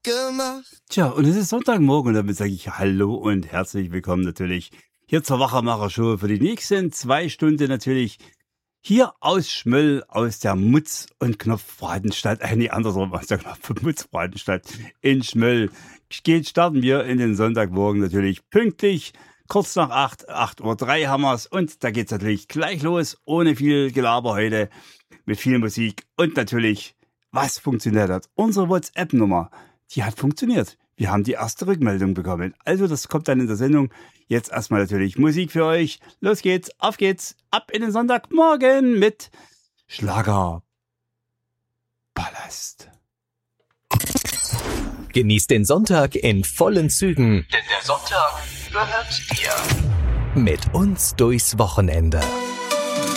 gemacht. Tja, und es ist Sonntagmorgen und damit sage ich Hallo und herzlich willkommen natürlich hier zur Wachermacher-Show für die nächsten 2 Stunden natürlich hier aus Schmöll, aus der Mutz- und Knopfbratenstadt, nee, andersrum, aus der Knopf- und Mutzbratenstadt in Schmöll. Starten wir in den Sonntagmorgen natürlich pünktlich, kurz nach 8:03 Uhr haben wir's und da geht's natürlich gleich los, ohne viel Gelaber heute, mit viel Musik und natürlich, was funktioniert hat. Unsere WhatsApp-Nummer, die hat funktioniert. Wir haben die erste Rückmeldung bekommen. Also das kommt dann in der Sendung. Jetzt erstmal natürlich Musik für euch. Los geht's, auf geht's, ab in den Sonntagmorgen mit Schlagerpalast. Genießt den Sonntag in vollen Zügen, denn der Sonntag gehört dir. Mit uns durchs Wochenende.